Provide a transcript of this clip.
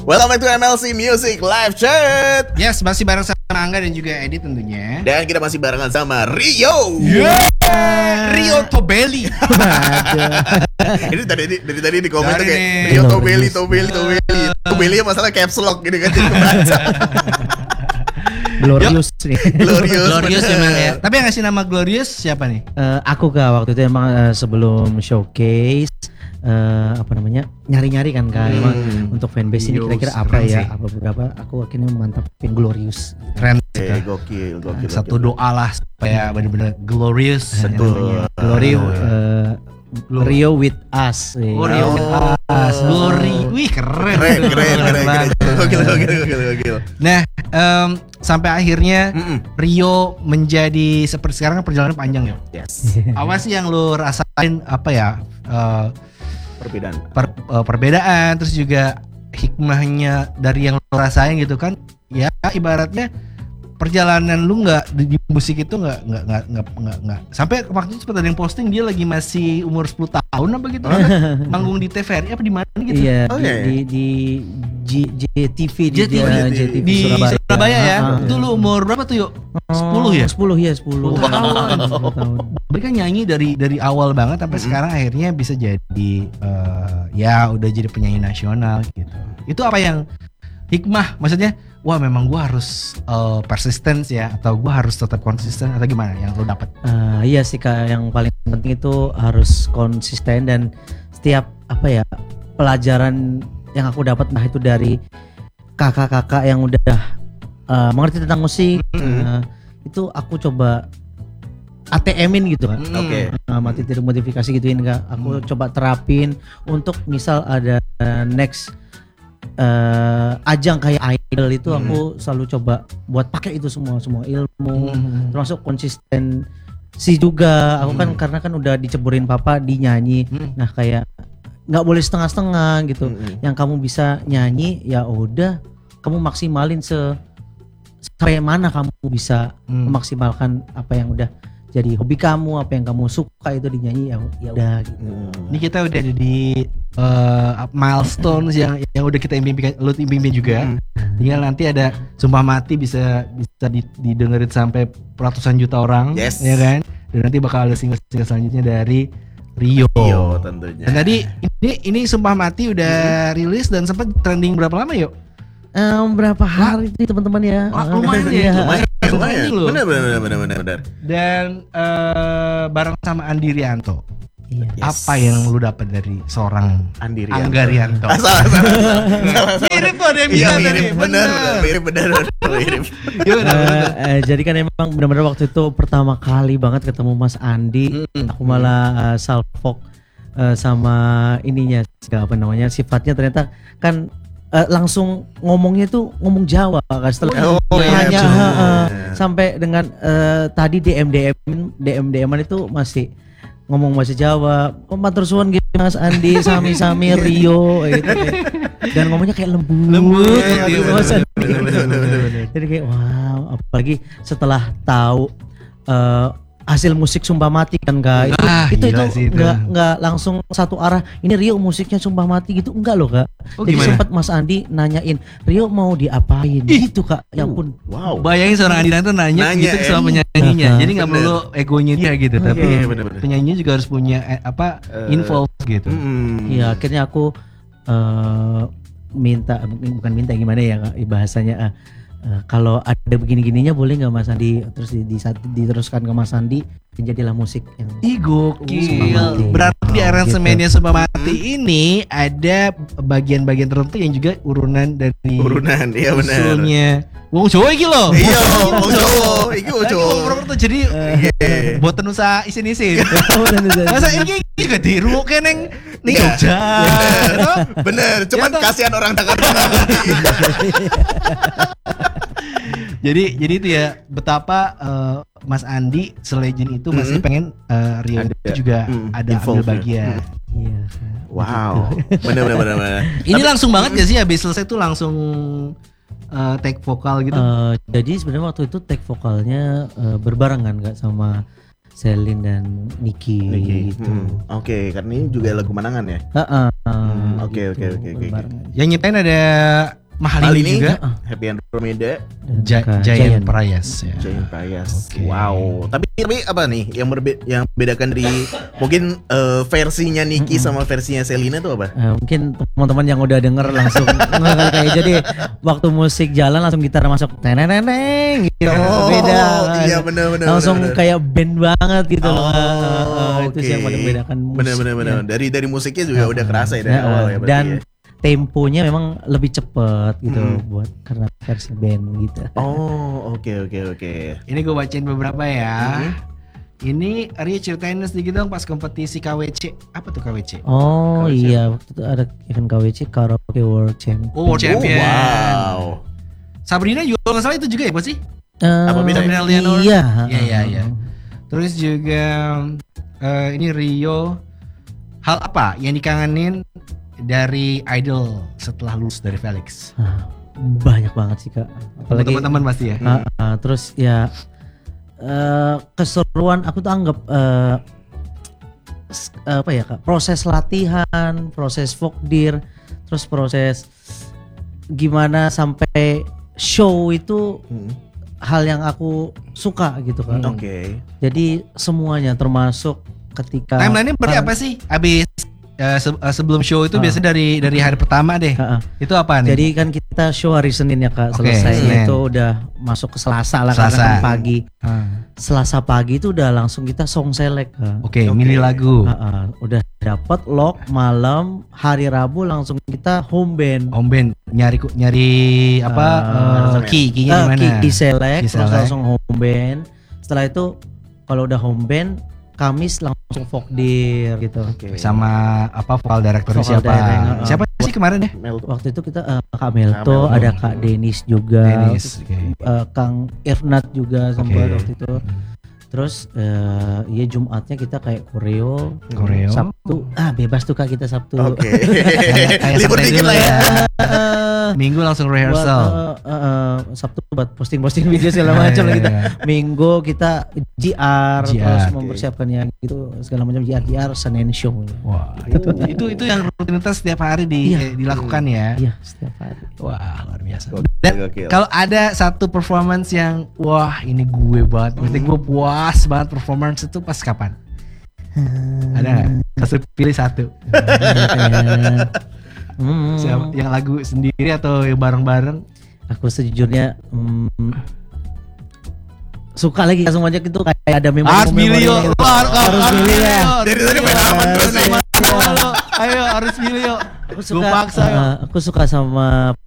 Welcome back to MLC Music Live Chat. Yes, masih bareng sama Angga dan juga Edi tentunya. Dan kita masih barengan sama Rio. Rio Tobeli. Ini dari tadi di komen tuh kayak nih. Rio Tobeli. Tobeli masalah caps lock gitu kan. Glorious nih. Glorious memang ya. Tapi yang ngasih nama Glorious siapa nih? Aku waktu itu emang sebelum showcase nyari-nyari kan emang untuk fanbase ini kira-kira apa ya, apa beberapa aku akhirnya mantapin Glorious. Keren. Gokil. Satu doa lah supaya benar-benar glorious. Betul. Rio with us. Rio with us. Glory. Wih, keren. Gokil. Nah, sampai akhirnya Rio menjadi seperti sekarang kan perjalanan panjang ya. Yes. Apa sih yang lu rasain Perbedaan terus juga hikmahnya dari yang lu rasain gitu kan? Ya ibaratnya perjalanan lu nggak di musik itu nggak sampai waktu itu sempat ada yang posting dia lagi masih umur 10 tahun apa gitu kan manggung di TVRI apa di mana gitu. Iya, di JTV di Surabaya ya. Itu lu umur berapa tuh, Yuk? 10 ya? 10 tahun. Tapi kan nyanyi dari awal banget sampai sekarang akhirnya bisa jadi ya udah jadi penyanyi nasional gitu. Itu apa yang hikmah, maksudnya wah memang gue harus persisten ya, atau gue harus tetap konsisten, atau gimana yang lo dapet? Iya sih Kak, yang paling penting itu harus konsisten, dan setiap pelajaran yang aku dapat, entah itu dari kakak-kakak yang udah mengerti tentang musik, itu aku coba ATM-in gitu kan. Oke. Materi modifikasi gituin Kak. Aku coba terapin untuk misal ada next ajang kayak idol itu aku selalu coba buat pakai itu semua ilmu, termasuk konsistensi juga. Aku kan karena kan udah diceburin papa di nyanyi, nah kayak nggak boleh setengah-setengah gitu. Yang kamu bisa nyanyi ya udah kamu maksimalin kayak mana kamu bisa memaksimalkan apa yang udah jadi hobi kamu, apa yang kamu suka itu dinyanyi ya udah gitu. Ini kita udah ada di milestones yang udah kita impikan, lu impikan juga. Tinggal nanti ada Sumpah Mati bisa didengerin sampai ratusan juta orang, ya kan? Dan nanti bakal ada single-single selanjutnya dari Rio tentunya. Dan tadi ini Sumpah Mati udah rilis dan sempat trending berapa lama, Yuk? Berapa hari itu teman-teman ya? Lumayan ya. Benar. Dan bareng sama Andi Rianto. Iya. Apa yang lu dapat dari seorang Andi Angga Rianto? Salah. Mirip kok dia bisa mirip benar. Jadi kan emang benar-benar waktu itu pertama kali banget ketemu Mas Andi. Aku malah salfok sama ininya, sifatnya ternyata kan langsung ngomongnya tuh ngomong Jawa kan, setelah hanya sampai dengan tadi DM-an itu masih ngomong bahasa Jawa. Matur suwun gitu Mas Andi, sami-sami Rio gitu. Dan ngomongnya kayak lembut gitu Mas Andi. Jadi kayak wow, apalagi setelah tahu hasil musik Sumpah Mati kan Kak, itu nggak langsung satu arah. Ini Rio musiknya Sumpah Mati gitu, enggak loh Kak. Jadi sempat Mas Andi nanyain Rio mau diapain gitu Kak. Ya ampun. Wow. Bayangin seorang Andi Rianto nanya gitu sama penyanyinya. Jadi nggak perlu egonya dia gitu, tapi penyanyinya juga harus punya info gitu. Iya, akhirnya aku bukan minta gimana ya Kak bahasanya. Kalau ada begini-gininya boleh nggak Mas Andi, terus diteruskan ke Mas Andi, jadilah musik yang gokil. Berarti di aransemennya Sumpah Mati ini ada bagian-bagian tertentu yang juga urunan, iya benar. Usulnya wong Jawa iki lho. Iya, wong Jawa. Iki wong Jawa. Jadi buat usaha isin-isin. Masa iki juga diruke ning Jogja. Bener, cuman kasihan orang Tangerang. Jadi itu ya betapa Mas Andi selegend itu masih pengen Rio juga ada ambil bagian. Iya. Wow. Benar. Ini langsung banget gak sih habis selesai tuh langsung take vokal gitu? Jadi sebenarnya waktu itu take vokalnya berbarengan Kak sama Selin dan Niki gitu. Oke, karena ini juga lagu Manangan ya. Oke. Barengan. Yang nyiptain ada Mahalini juga. Happy Andromeda, Giant Prayas ya. Giant Prayas. Oke. Wow. Tapi apa nih yang yang bedakan dari mungkin versinya Niki sama versinya Selina tuh apa? Mungkin teman-teman yang udah denger langsung nggak kayak jadi waktu musik jalan langsung gitar masuk teneneng gitu. Beda. Iya benar. Langsung kayak band banget gitu loh. Itu Oke. sih yang paling membedakan musik. Benar. Dari musiknya juga udah kerasa ya dari awal ya berarti. Dan Ya. temponya memang lebih cepet gitu buat karena versi band gitu. Oh, oke. Ini gue bacain beberapa ya. Ini Rio ceritain sedikit dong pas kompetisi KWC. Apa tuh KWC? Oh KWC. iya, waktu itu ada event KWC Karaoke World Champion. Oh, World Champion. Wow. Sabrina juga nggak salah itu juga ya, apa sih? Apa beda? Sabrina Leonor? Iya. Iya. Terus juga ini Rio, hal apa yang dikangenin dari Idol setelah lulus dari Felix? Banyak banget sih Kak. Apalagi Teman-teman pasti ya. terus ya keseruan aku tuh anggap apa ya Kak, proses latihan, proses Vokdir, terus proses gimana sampai show itu hal yang aku suka gitu kan. Oke. Jadi semuanya termasuk ketika Timeline-nya berarti apa sih? Abis sebelum show itu biasanya dari hari pertama deh. Itu apa nih? Jadi kan kita show hari Senin ya Kak. Oke, Selesai Senin. itu udah masuk ke Selasa lah Selasa. karena kan pagi. Selasa pagi itu udah langsung kita song select Kak. Oke, mini lagu. Udah dapat lock malam, hari Rabu langsung kita home band. Om Ben nyari apa key-nya di mana? Key select, Key terus select. langsung home band. Setelah itu kalau udah home band, Kamis langsung Vokdir gitu. Sama apa vokal directornya Vokal siapa? direct, Siapa sih kemarin deh? Waktu itu kita Kak Melto, ada Kak Denis juga, Dennis. Oke. Kang Irnat juga sempat Oke. waktu itu. Terus ya Jumatnya kita kayak koreo. Koreo. Sabtu bebas tuh Kak kita Sabtu. Oke. Kayak Libur santai dikit dulu lah ya. Minggu langsung rehearsal. Sabtu buat posting video segala macam Iya, gitu. iya. Minggu kita GR, terus GR, mempersiapkan yang gitu segala macam GR Senin show. Wah, itu yang rutinitas setiap hari dilakukan ya. Iya, setiap hari. Wah, luar biasa. Gokil, Dan gokil. kalau ada satu performance yang wah ini gue banget, berarti gue puas banget performance itu pas kapan? Ada nggak? Kasih pilih satu. Siapa- yang lagu sendiri atau yang bareng-bareng? Aku sejujurnya suka lagi semuanya itu kayak ada Harus milih yo, gitu. harus milih ya. Dari tadi main aman terus nih. Ayo harus milih yo. Aku Gue paksa yo. Aku suka sama